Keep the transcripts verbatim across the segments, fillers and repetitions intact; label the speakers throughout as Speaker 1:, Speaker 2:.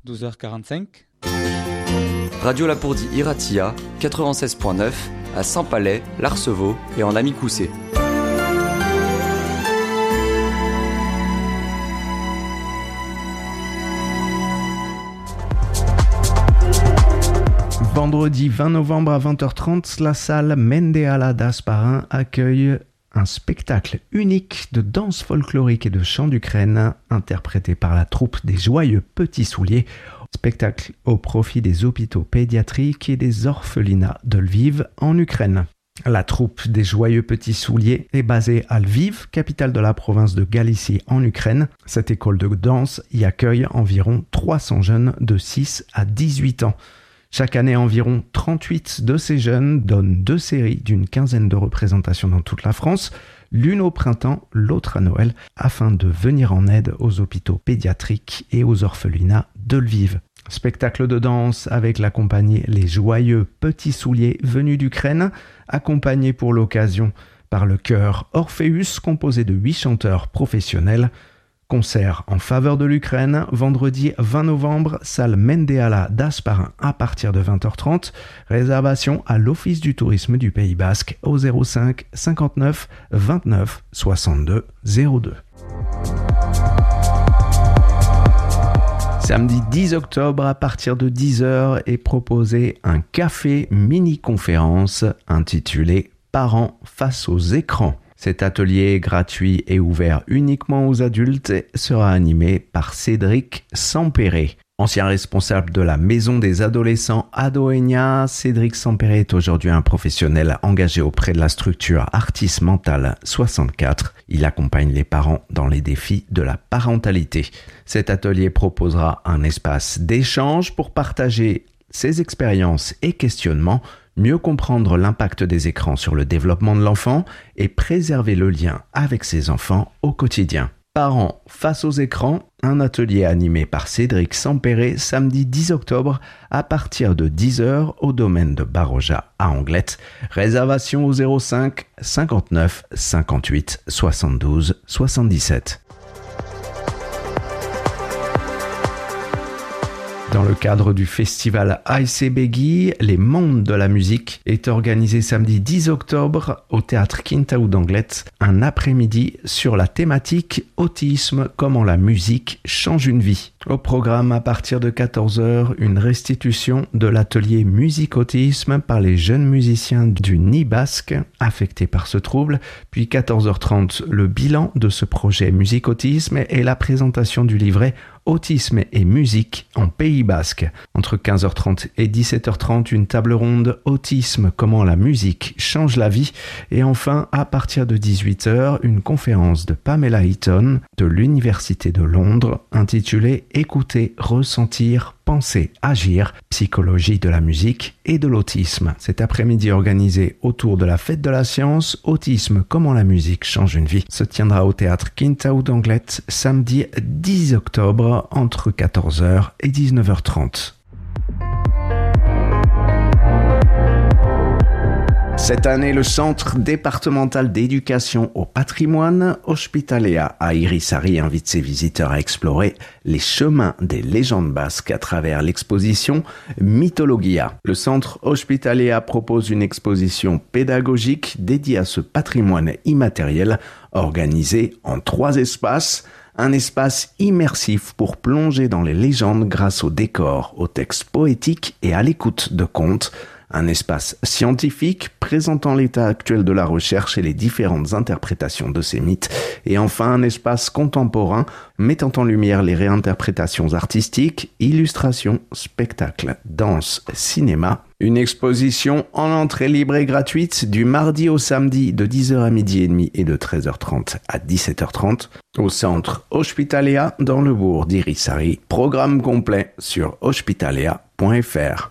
Speaker 1: douze heures quarante-cinq.
Speaker 2: Radio Lapourdie Iratia, quatre-vingt-seize point neuf, à Saint-Palais, Larceveau et en Amicoussé.
Speaker 3: Vendredi vingt novembre à vingt heures trente, la salle Mendeala d'Asparin accueille un spectacle unique de danse folklorique et de chant d'Ukraine interprété par la troupe des Joyeux Petits Souliers. Spectacle au profit des hôpitaux pédiatriques et des orphelinats de Lviv en Ukraine. La troupe des Joyeux Petits Souliers est basée à Lviv, capitale de la province de Galicie en Ukraine. Cette école de danse y accueille environ trois cents jeunes de six à dix-huit ans. Chaque année, environ trente-huit de ces jeunes donnent deux séries d'une quinzaine de représentations dans toute la France, l'une au printemps, l'autre à Noël, afin de venir en aide aux hôpitaux pédiatriques et aux orphelinats de Lviv. Spectacle de danse avec la compagnie Les Joyeux Petits Souliers venus d'Ukraine, accompagnés pour l'occasion par le chœur Orpheus composé de huit chanteurs professionnels. Concert en faveur de l'Ukraine, vendredi vingt novembre, salle Mendeala d'Asparin à partir de vingt heures trente. Réservation à l'Office du tourisme du Pays Basque au zéro cinq cinquante-neuf vingt-neuf soixante-deux zéro deux. Samedi dix octobre, à partir de dix heures, est proposé un café mini-conférence intitulé « Parents face aux écrans ». Cet atelier gratuit et ouvert uniquement aux adultes sera animé par Cédric Sampéré. Ancien responsable de la Maison des Adolescents Adoenia, Cédric Sampéré est aujourd'hui un professionnel engagé auprès de la structure Artis Mental soixante-quatre. Il accompagne les parents dans les défis de la parentalité. Cet atelier proposera un espace d'échange pour partager ses expériences et questionnements, mieux comprendre l'impact des écrans sur le développement de l'enfant et préserver le lien avec ses enfants au quotidien. Parents face aux écrans, un atelier animé par Cédric Sampéré samedi dix octobre à partir de dix heures au domaine de Baroja à Anglette. Réservation au zéro cinq cinquante-neuf cinquante-huit soixante-douze soixante-dix-sept. Dans le cadre du festival Aïsebegui, Les Mondes de la musique est organisé samedi dix octobre au théâtre Kintaou d'Anglette, un après-midi sur la thématique Autisme, comment la musique change une vie. Au programme à partir de quatorze heures, une restitution de l'atelier Musique Autisme par les jeunes musiciens du Nid basque affectés par ce trouble, puis quatorze heures trente, le bilan de ce projet Musique Autisme et la présentation du livret Autisme et musique en Pays basque. Entre quinze heures trente et dix-sept heures trente, une table ronde Autisme, comment la musique change la vie. Et enfin, à partir de dix-huit heures, une conférence de Pamela Eaton de l'Université de Londres intitulée Écouter, ressentir, penser, agir, psychologie de la musique et de l'autisme. Cet après-midi organisé autour de la fête de la science, Autisme, comment la musique change une vie, se tiendra au théâtre Kintaou d'Anglette samedi dix octobre entre quatorze heures et dix-neuf heures trente. Cette année, le Centre départemental d'éducation au patrimoine Ospitaléa à Irisari invite ses visiteurs à explorer les chemins des légendes basques à travers l'exposition Mythologia. Le Centre Ospitaléa propose une exposition pédagogique dédiée à ce patrimoine immatériel organisé en trois espaces. Un espace immersif pour plonger dans les légendes grâce aux décors, aux textes poétiques et à l'écoute de contes. Un espace scientifique présentant l'état actuel de la recherche et les différentes interprétations de ces mythes. Et enfin, un espace contemporain mettant en lumière les réinterprétations artistiques, illustrations, spectacles, danse, cinéma. Une exposition en entrée libre et gratuite du mardi au samedi de dix heures à midi et demi et de treize heures trente à dix-sept heures trente au centre Ospitaléa dans le bourg d'Irisari. Programme complet sur ospitaléa point f r.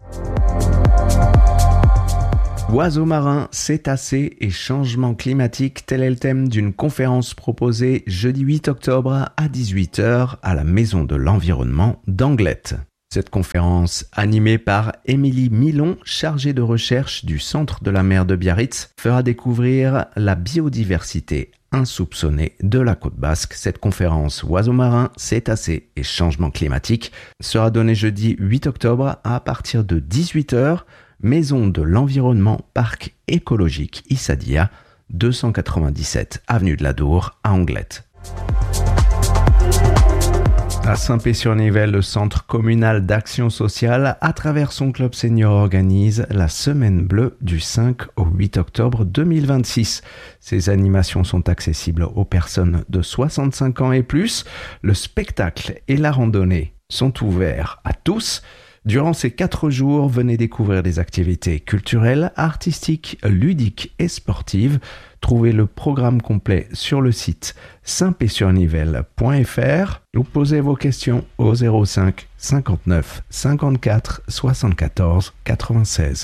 Speaker 3: Oiseaux marins, cétacés et changement climatique, tel est le thème d'une conférence proposée jeudi huit octobre à dix-huit heures à la Maison de l'Environnement d'Anglette. Cette conférence, animée par Émilie Milon, chargée de recherche du Centre de la mer de Biarritz, fera découvrir la biodiversité insoupçonnée de la côte basque. Cette conférence Oiseaux marins, cétacés et changement climatique sera donnée jeudi huit octobre à partir de dix-huit heures, Maison de l'Environnement, Parc écologique Issadia, deux cent quatre-vingt-dix-sept avenue de la Dour à Anglette. À Saint-Pé-sur-Nivelle, le Centre communal d'action sociale, à travers son club senior, organise la Semaine bleue du cinq au huit octobre deux mille vingt-six. Ces animations sont accessibles aux personnes de soixante-cinq ans et plus. Le spectacle et la randonnée sont ouverts à tous. Durant ces quatre jours, venez découvrir des activités culturelles, artistiques, ludiques et sportives. Trouvez le programme complet sur le site saint pé sur nivelle point f r ou posez vos questions au zéro cinq cinquante-neuf cinquante-quatre soixante-quatorze quatre-vingt-seize.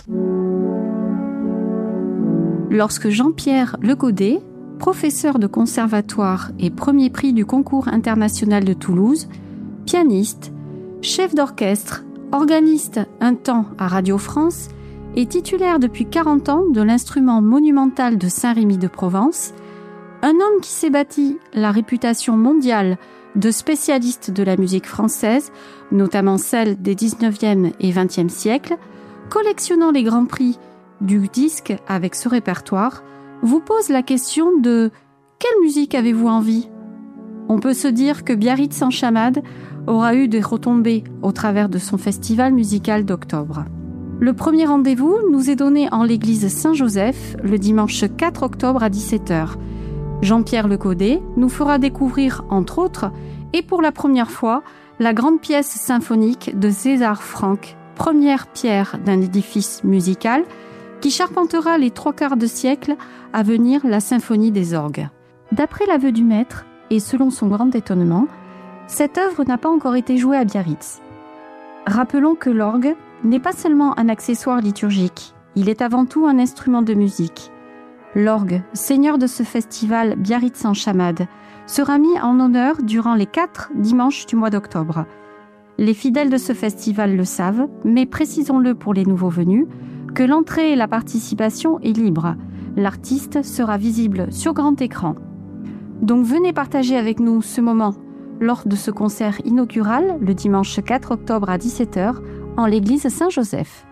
Speaker 1: Lorsque Jean-Pierre Legodet, professeur de conservatoire et premier prix du concours international de Toulouse, pianiste, chef d'orchestre, organiste un temps à Radio France et titulaire depuis quarante ans de l'instrument monumental de Saint-Rémy de Provence, un homme qui s'est bâti la réputation mondiale de spécialiste de la musique française, notamment celle des dix-neuvième et vingtième siècles, collectionnant les grands prix du disque avec ce répertoire, vous pose la question de « Quelle musique avez-vous envie ?» On peut se dire que Biarritz en chamade aura eu des retombées au travers de son festival musical d'octobre. Le premier rendez-vous nous est donné en l'église Saint-Joseph le dimanche quatre octobre à dix-sept heures. Jean-Pierre Legodet nous fera découvrir, entre autres, et pour la première fois, la grande pièce symphonique de César Franck, première pierre d'un édifice musical qui charpentera les trois quarts de siècle à venir la symphonie des orgues. D'après l'aveu du maître, et selon son grand étonnement, cette œuvre n'a pas encore été jouée à Biarritz. Rappelons que l'orgue n'est pas seulement un accessoire liturgique, il est avant tout un instrument de musique. L'orgue, seigneur de ce festival Biarritz en chamade, sera mis en honneur durant les quatre dimanches du mois d'octobre. Les fidèles de ce festival le savent, mais précisons-le pour les nouveaux venus, que l'entrée et la participation est libre. L'artiste sera visible sur grand écran. Donc venez partager avec nous ce moment lors de ce concert inaugural le dimanche quatre octobre à dix-sept heures en l'église Saint-Joseph.